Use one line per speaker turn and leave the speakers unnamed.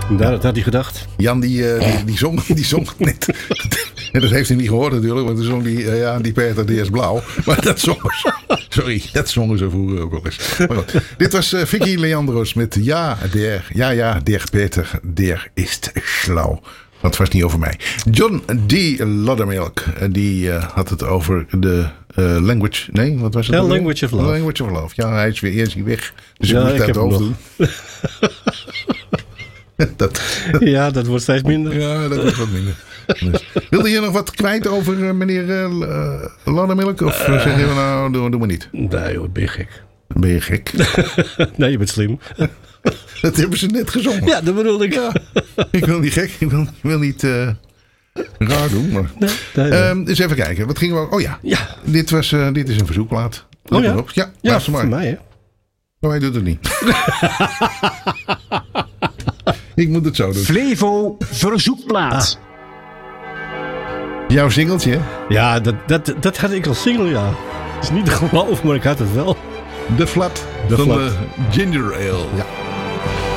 Dat had hij gedacht.
Jan die zong net. En dat heeft hij niet gehoord natuurlijk. Want toen zong die Peter die is blauw. Maar dat zongen ze. Sorry, dat zongen ze vroeger ook wel eens. Maar goed, dit was Vicky Leandros met Ja, der Peter, der is schlau. Dat was niet over mij. John D. Loddermilk. Die had het over de language. Nee, wat was het?
Language of Love.
Language of Love. Ja, hij is weer eerst weg. Dus ik moet dat hoofd doen.
Dat wordt steeds minder.
Ja, dat wordt wat minder. Dus, wilde je nog wat kwijt over meneer Loddermilk? Of zeg je nou, doe maar niet?
Nee hoor, ben je gek.
Ben je gek?
Nee, je bent slim.
Dat hebben ze net gezongen.
Ja, dat bedoel ik.
Ja, ik wil niet gek. Ik wil niet raar doen. Maar.
Nee.
Dus even kijken. Wat gingen we... Oh ja. Dit is een verzoekplaat.
Oh ja?
Op. Ja,
Ja,
luister maar.
voor mij hè.
Maar hij doet het niet. Ik moet het zo doen.
Flevo verzoekplaat.
Jouw singeltje, hè?
Ja, dat had ik als single, ja. Het is niet te geloven, maar ik had het wel.
De Flat van de Ginger Ale.
Ja.